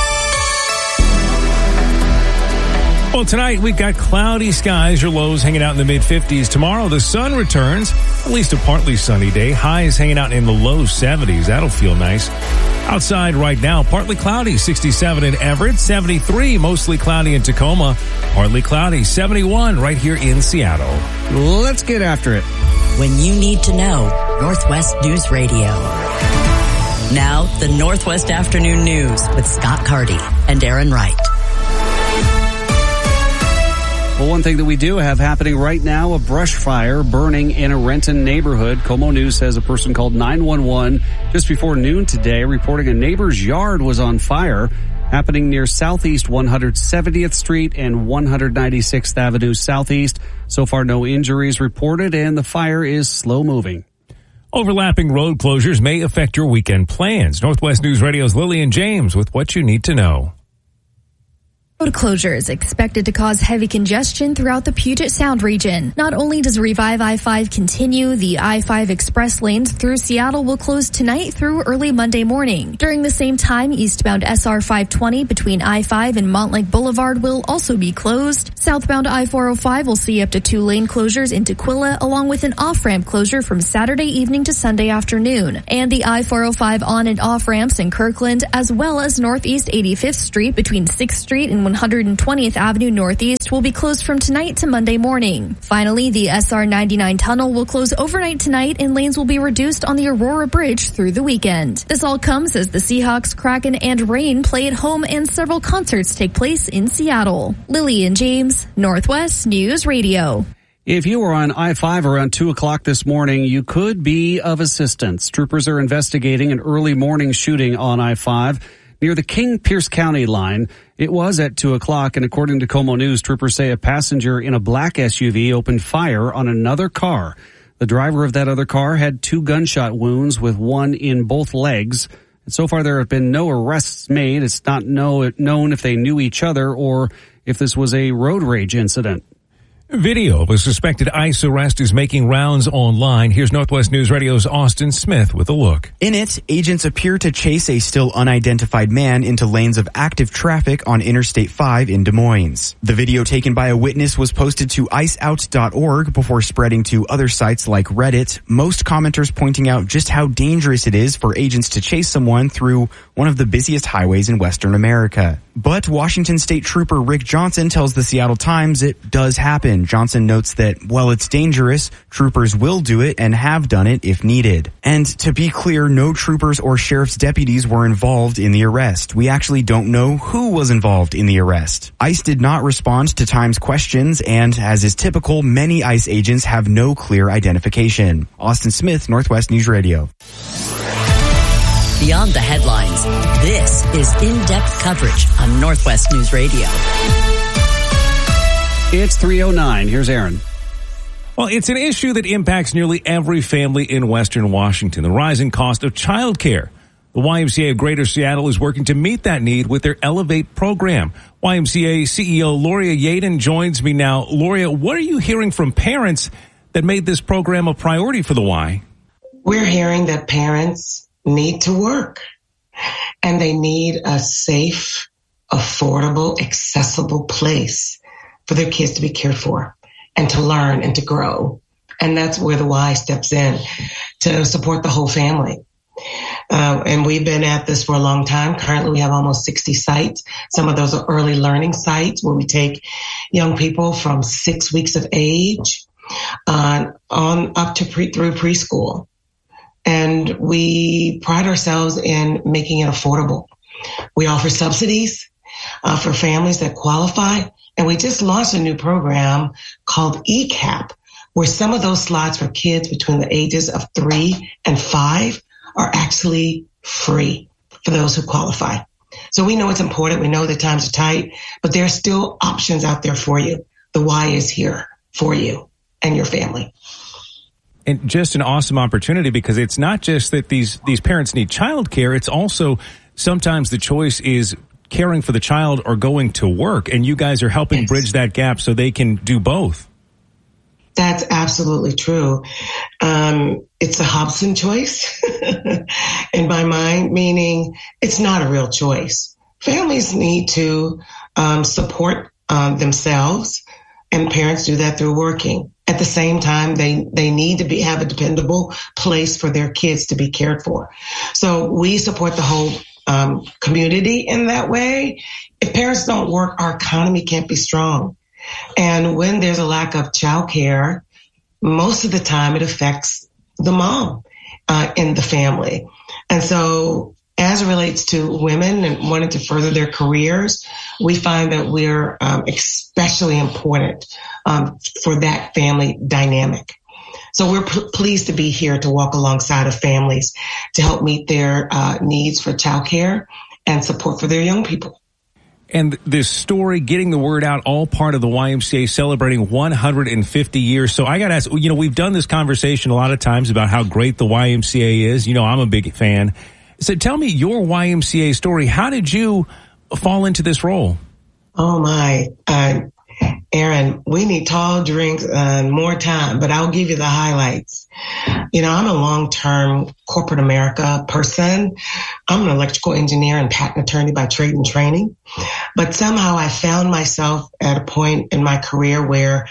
Well, tonight we've got cloudy skies. Your lows hanging out in the mid-50s. Tomorrow the sun returns, at least a partly sunny day. Highs hanging out in the low 70s. That'll feel nice. Outside right now, partly cloudy, 67 in Everett, 73, mostly cloudy in Tacoma, partly cloudy, 71 right here in Seattle. Let's get after it. When you need to know, Northwest News Radio. Now, the Northwest Afternoon News with Scott Carty and Aaron Wright. Well, one thing that we do have happening right now, a brush fire burning in a Renton neighborhood. Como News says a person called 911 just before noon today, reporting a neighbor's yard was on fire, happening near Southeast 170th Street and 196th Avenue Southeast. So far, no injuries reported, and the fire is slow moving. Overlapping road closures may affect your weekend plans. Northwest News Radio's Lillian James with what you need to know. Road closures expected to cause heavy congestion throughout the Puget Sound region. Not only does Revive I-5 continue, the I-5 express lanes through Seattle will close tonight through early Monday morning. During the same time, eastbound SR 520 between I-5 and Montlake Boulevard will also be closed. Southbound I-405 will see up to 2 lane closures in Tukwila, along with an off-ramp closure from Saturday evening to Sunday afternoon. And the I-405 on and off ramps in Kirkland, as well as Northeast 85th Street between 6th Street and 120th Avenue Northeast will be closed from tonight to Monday morning. Finally, the SR 99 tunnel will close overnight tonight and lanes will be reduced on the Aurora Bridge through the weekend. This all comes as the Seahawks, Kraken, and Reign play at home and several concerts take place in Seattle. Lillian James, Northwest News Radio. If you were on I-5 around 2 o'clock this morning, you could be of assistance. Troopers are investigating an early morning shooting on I-5 near the King-Pierce County line. It was at 2 o'clock, and according to Como News, troopers say a passenger in a black SUV opened fire on another car. The driver of that other car had 2 gunshot wounds with 1 in both legs. And so far, there have been no arrests made. It's not known if they knew each other or if this was a road rage incident. Video of a suspected ICE arrest is making rounds online. Here's Northwest News Radio's Austin Smith with a look. In it, agents appear to chase a still unidentified man into lanes of active traffic on Interstate 5 in Des Moines. The video taken by a witness was posted to iceout.org before spreading to other sites like Reddit, most commenters pointing out just how dangerous it is for agents to chase someone through one of the busiest highways in Western America. But Washington State Trooper Rick Johnson tells the Seattle Times it does happen. Johnson notes that, while it's dangerous, troopers will do it and have done it if needed. And to be clear, no troopers or sheriff's deputies were involved in the arrest. We actually don't know who was involved in the arrest. ICE did not respond to Times questions, and as is typical, many ICE agents have no clear identification. Austin Smith, Northwest News Radio. Beyond the headlines, this is in-depth coverage on Northwest News Radio. It's 3:09. Here's Aaron. Well, it's an issue that impacts nearly every family in Western Washington, the rising cost of childcare. The YMCA of Greater Seattle is working to meet that need with their Elevate program. YMCA CEO Loria Yaden joins me now. Loria, what are you hearing from parents that made this program a priority for the Y? We're hearing that parents need to work, and they need a safe, affordable, accessible place for their kids to be cared for and to learn and to grow. And that's where the Y steps in to support the whole family. And we've been at this for a long time. Currently, we have almost 60 sites. Some of those are early learning sites where we take young people from 6 weeks of age on up to through preschool. And we pride ourselves in making it affordable. We offer subsidies for families that qualify. And we just launched a new program called ECAP, where some of those slots for kids between the ages of 3 and 5 are actually free for those who qualify. So we know it's important. We know the times are tight, but there are still options out there for you. The Y is here for you and your family. And just an awesome opportunity, because it's not just that these parents need childcare. It's also sometimes the choice is caring for the child or going to work. And you guys are helping bridge that gap so they can do both. That's absolutely true. It's a Hobson choice in my mind, meaning it's not a real choice. Families need to support themselves, and parents do that through working. At the same time, they need to have a dependable place for their kids to be cared for. So we support the whole community in that way. If parents don't work, our economy can't be strong. And when there's a lack of childcare, most of the time it affects the mom in the family. And so as it relates to women and wanting to further their careers, we find that we're especially important for that family dynamic. So we're pleased to be here to walk alongside of families to help meet their needs for childcare and support for their young people. And this story, getting the word out, all part of the YMCA celebrating 150 years. So I got to ask, we've done this conversation a lot of times about how great the YMCA is. I'm a big fan. So tell me your YMCA story. How did you fall into this role? Oh, my. Aaron, we need tall drinks and more time, but I'll give you the highlights. I'm a long-term corporate America person. I'm an electrical engineer and patent attorney by trade and training. But somehow I found myself at a point in my career where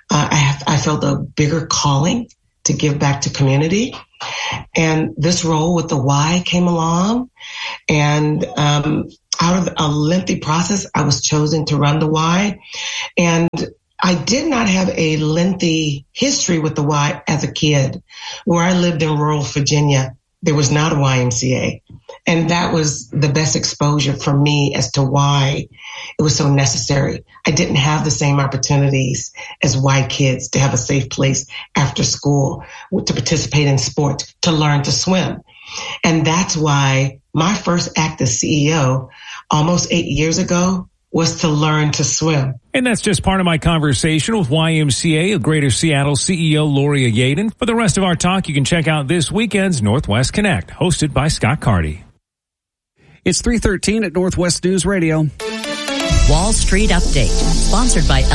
I felt a bigger calling to give back to community. And this role with the Y came along, and out of a lengthy process, I was chosen to run the Y. And I did not have a lengthy history with the Y as a kid. Where I lived in rural Virginia, there was not a YMCA. And that was the best exposure for me as to why it was so necessary. I didn't have the same opportunities as Y kids to have a safe place after school, to participate in sports, to learn to swim. And that's why my first act as CEO almost 8 years ago was to learn to swim. And that's just part of my conversation with YMCA of Greater Seattle CEO Loria Yaden. For the rest of our talk, you can check out this weekend's Northwest Connect, hosted by Scott Carty. It's 3:13 at Northwest News Radio. Wall Street Update, sponsored by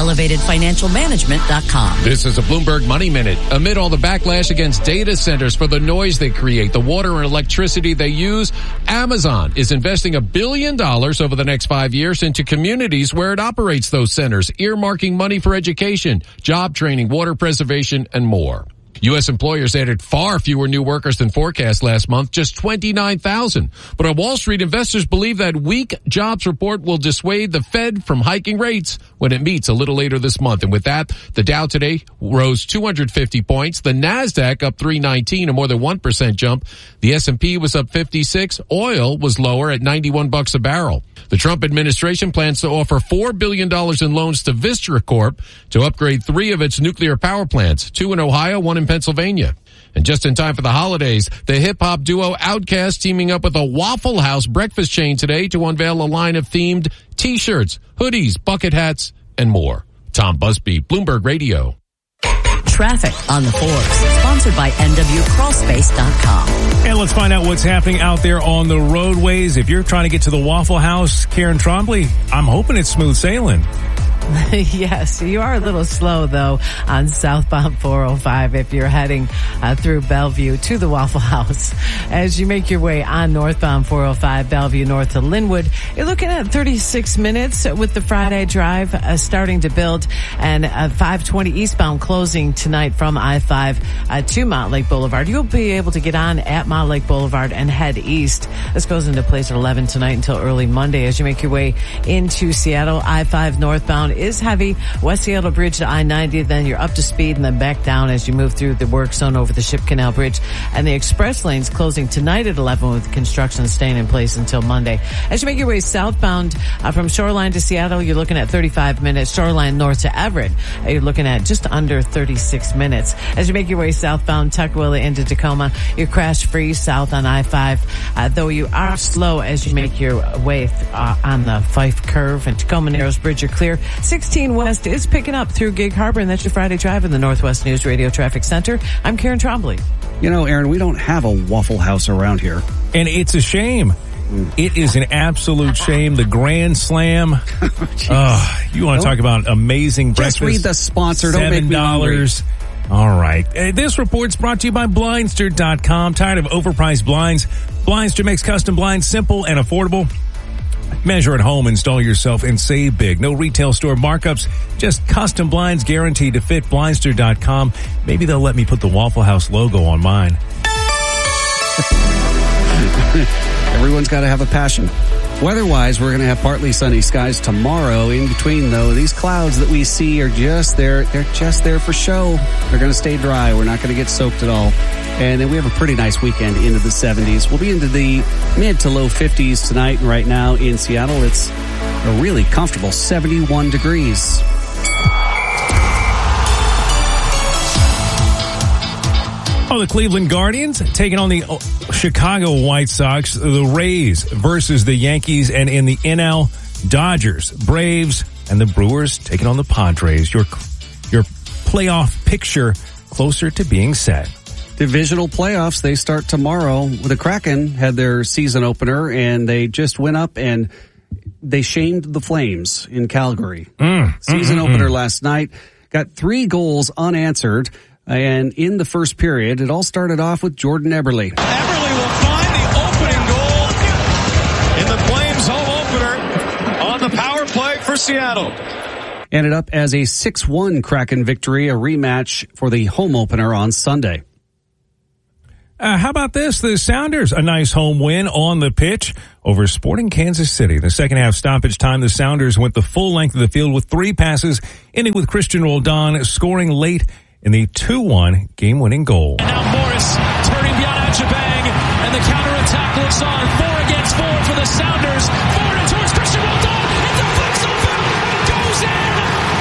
ElevatedFinancialManagement.com. This is a Bloomberg Money Minute. Amid all the backlash against data centers for the noise they create, the water and electricity they use, Amazon is investing $1 billion over the next 5 years into communities where it operates those centers, earmarking money for education, job training, water preservation, and more. U.S. employers added far fewer new workers than forecast last month, just 29,000. But on Wall Street, investors believe that weak jobs report will dissuade the Fed from hiking rates when it meets a little later this month. And with that, the Dow today rose 250 points. The NASDAQ up 319, a more than 1% jump. The S&P was up 56. Oil was lower at $91 a barrel. The Trump administration plans to offer $4 billion in loans to Vistra Corp to upgrade 3 of its nuclear power plants, 2 in Ohio, 1 in Pennsylvania. And just in time for the holidays, the hip-hop duo Outkast teaming up with a Waffle House breakfast chain today to unveil a line of themed T-shirts, hoodies, bucket hats, and more. Tom Busby, Bloomberg Radio. Traffic on the 4s, sponsored by NWCrawlspace.com. And let's find out what's happening out there on the roadways. If you're trying to get to the Waffle House, Karen Trombley, I'm hoping it's smooth sailing. Yes, you are a little slow, though, on southbound 405 if you're heading through Bellevue to the Waffle House. As you make your way on northbound 405, Bellevue north to Linwood, you're looking at 36 minutes with the Friday drive starting to build, and 520 eastbound closing tonight from I-5 to Montlake Boulevard. You'll be able to get on at Montlake Boulevard and head east. This goes into place at 11 tonight until early Monday. As you make your way into Seattle, I-5 northbound is heavy. West Seattle Bridge to I-90, then you're up to speed and then back down as you move through the work zone over the Ship Canal Bridge. And the express lanes closing tonight at 11 with construction staying in place until Monday. As you make your way southbound from Shoreline to Seattle, you're looking at 35 minutes. Shoreline north to Everett, you're looking at just under 36 minutes. As you make your way southbound Tukwila into Tacoma, you're crash free south on I-5, though you are slow as you make your way on the Fife Curve and Tacoma Narrows Bridge. You're clear. 16 West is picking up through Gig Harbor, and that's your Friday Drive in the Northwest News Radio Traffic Center. I'm Karen Trombley. You know, Aaron, we don't have a Waffle House around here. And it's a shame. It is an absolute shame. The Grand Slam. You want to talk about amazing breakfast? Just read the sponsor. Don't make me hungry. All right. This report's brought to you by Blindster.com. Tired of overpriced blinds? Blindster makes custom blinds simple and affordable. Measure at home, install yourself, and save big. No retail store markups, just custom blinds guaranteed to fit. Blindster.com. Maybe they'll let me put the Waffle House logo on mine. Everyone's got to have a passion. Weather-wise, we're going to have partly sunny skies tomorrow. In between, though, these clouds that we see are just there. They're just there for show. They're going to stay dry. We're not going to get soaked at all. And then we have a pretty nice weekend into the 70s. We'll be into the mid to low 50s tonight. And right now in Seattle, it's a really comfortable 71 degrees. Oh, the Cleveland Guardians taking on the Chicago White Sox, the Rays versus the Yankees, and in the NL, Dodgers, Braves, and the Brewers taking on the Padres. Your playoff picture closer to being set. Divisional playoffs, they start tomorrow. The Kraken had their season opener, and they just went up and they shamed the Flames in Calgary. Season opener last night. Got 3 goals unanswered. And in the first period, it all started off with Jordan Eberle. Eberle will find the opening goal in the Flames home opener on the power play for Seattle. Ended up as a 6-1 Kraken victory, a rematch for the home opener on Sunday. How about this? The Sounders, a nice home win on the pitch over Sporting Kansas City. The second half stoppage time, the Sounders went the full length of the field with 3 passes, ending with Christian Roldan scoring late in the 2-1 game-winning goal. And now Morris turning beyond Ajabang, and the counterattack looks on. 4 against 4 for the Sounders. Forward and towards Christian Roldan. It deflects open. It goes in.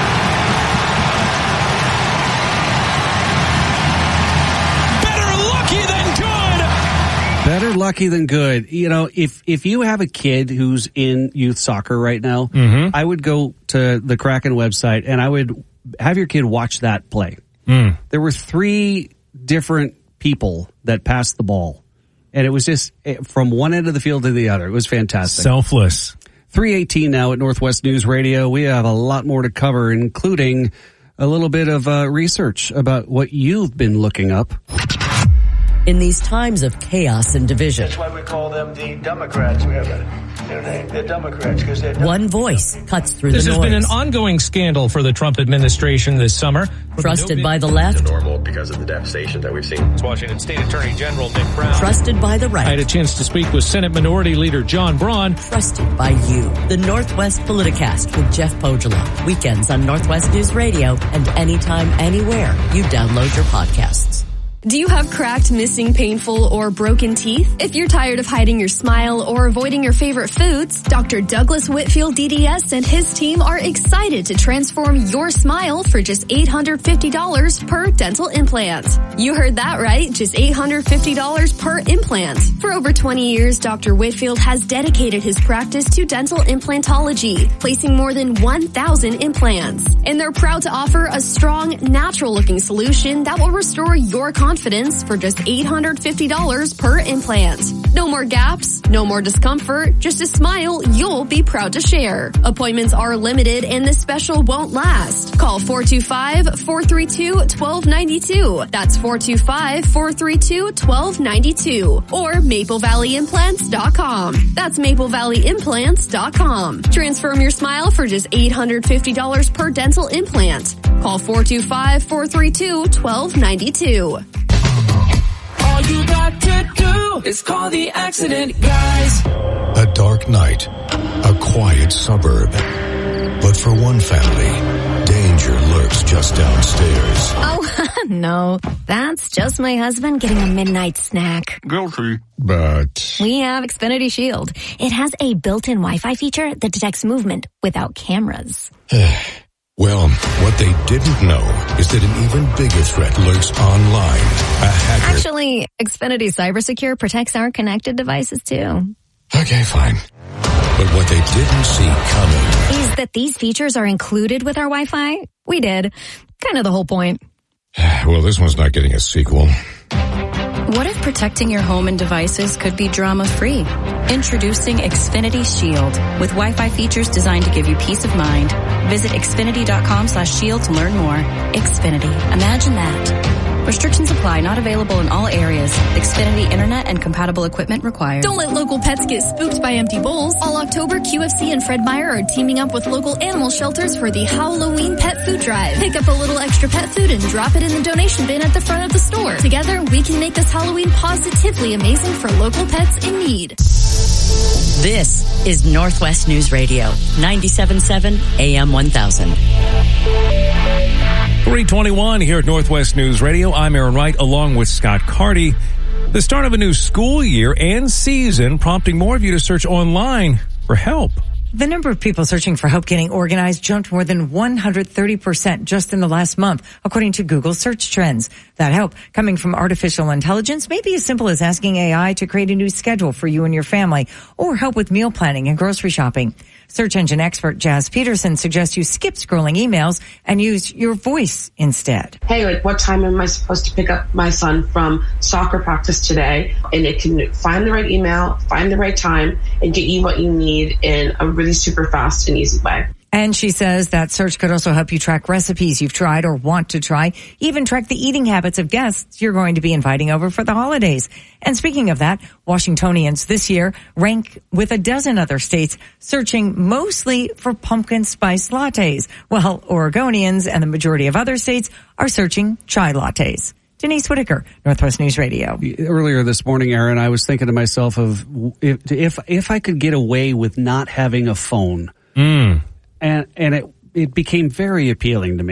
Better lucky than good. Better lucky than good. You know, if you have a kid who's in youth soccer right now, I would go to the Kraken website and I would have your kid watch that play. There were 3 different people that passed the ball, and it was just from one end of the field to the other. It was fantastic. Selfless. 3:18 now at Northwest News Radio. We have a lot more to cover, including a little bit of research about what you've been looking up. In these times of chaos and division, that's why we call them the Democrats. We have their name. They're Democrats because they're one voice cuts through the noise. This has been an ongoing scandal for the Trump administration this summer. Trusted by the left. Normal because of the devastation that we've seen. It's Washington State Attorney General Nick Brown. Trusted by the right. I had a chance to speak with Senate Minority Leader John Braun. Trusted by you. The Northwest Politicast with Jeff Pogela. Weekends on Northwest News Radio and anytime, anywhere you download your podcasts. Do you have cracked, missing, painful, or broken teeth? If you're tired of hiding your smile or avoiding your favorite foods, Dr. Douglas Whitfield DDS and his team are excited to transform your smile for just $850 per dental implant. You heard that right, just $850 per implant. For over 20 years, Dr. Whitfield has dedicated his practice to dental implantology, placing more than 1,000 implants. And they're proud to offer a strong, natural-looking solution that will restore your confidence for just $850 per implant. No more gaps, no more discomfort, just a smile you'll be proud to share. Appointments are limited and this special won't last. Call 425-432-1292. That's 425-432-1292 or MapleValleyImplants.com. That's MapleValleyImplants.com. Transform your smile for just $850 per dental implant. Call 425-432-1292. All you got to do is call the accident guys. A dark night, a quiet suburb. But for one family, danger lurks just downstairs. Oh, no. That's just my husband getting a midnight snack. Guilty. But we have Xfinity Shield. It has a built-in Wi-Fi feature that detects movement without cameras. Well, what they didn't know is that an even bigger threat lurks online. A hacker. Actually, Xfinity CyberSecure protects our connected devices too. Okay, fine. But what they didn't see coming is that these features are included with our Wi-Fi. We did. Kind of the whole point. Well, this one's not getting a sequel. What if protecting your home and devices could be drama-free? Introducing Xfinity Shield with Wi-Fi features designed to give you peace of mind. Visit Xfinity.com/shield to learn more. Xfinity. Imagine that. Restrictions apply. Not available in all areas. Xfinity Internet and compatible equipment required. Don't let local pets get spooked by empty bowls. All October, QFC and Fred Meyer are teaming up with local animal shelters for the Halloween Pet Food Drive. Pick up a little extra pet food and drop it in the donation bin at the front of the store. Together, we can make this Halloween positively amazing for local pets in need. This is Northwest News Radio, 97.7 AM 1000. 3:21 here at Northwest News Radio. I'm Aaron Wright along with Scott Carty. The start of a new school year and season prompting more of you to search online for help. The number of people searching for help getting organized jumped more than 130% just in the last month, according to Google search trends. That help coming from artificial intelligence may be as simple as asking AI to create a new schedule for you and your family, or help with meal planning and grocery shopping. Search engine expert Jazz Peterson suggests you skip scrolling emails and use your voice instead. Hey, what time am I supposed to pick up my son from soccer practice today? And it can find the right email, find the right time, and get you what you need in a really super fast and easy way. And she says that search could also help you track recipes you've tried or want to try, even track the eating habits of guests you're going to be inviting over for the holidays. And speaking of that, Washingtonians this year rank with a dozen other states searching mostly for pumpkin spice lattes, while Oregonians and the majority of other states are searching chai lattes. Denise Whitaker, Northwest News Radio. Earlier this morning, Aaron, I was thinking to myself of if I could get away with not having a phone. And it became very appealing to me.